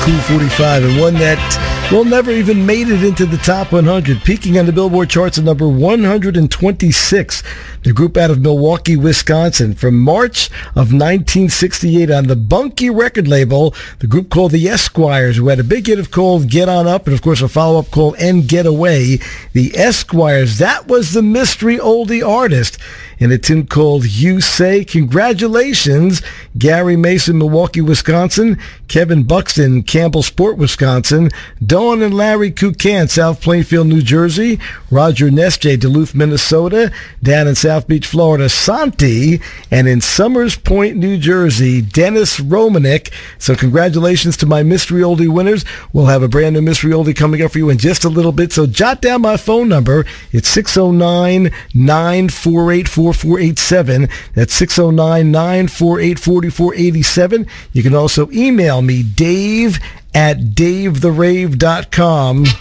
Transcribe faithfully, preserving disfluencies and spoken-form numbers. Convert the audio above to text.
Cool forty-five, and one that, well, never even made it into the top one hundred, peaking on the Billboard charts at number one hundred twenty-six. The group out of Milwaukee, Wisconsin, from March of nineteen sixty-eight on the Bunky record label, the group called the Esquires, who had a big hit of called Get On Up, and of course a follow-up called And Get Away. The Esquires, that was the mystery oldie artist in a tune called You Say. Congratulations, Gary Mason, Milwaukee, Wisconsin, Kevin Buxton, Campbellsport, Wisconsin, Dawn and Larry Kukan, South Plainfield, New Jersey, Roger Nesje, Duluth, Minnesota, down in South Beach, Florida, Santi, and in Summers Point, New Jersey, Dennis Romanek. So congratulations to my Mystery Oldie winners. We'll have a brand new Mystery Oldie coming up for you in just a little bit, so jot down my phone number. It's six oh nine, nine four eight, four four eight seven. That's six oh nine, nine four eight, four four eight seven. You can also email me, Dave at dave the rave dot com.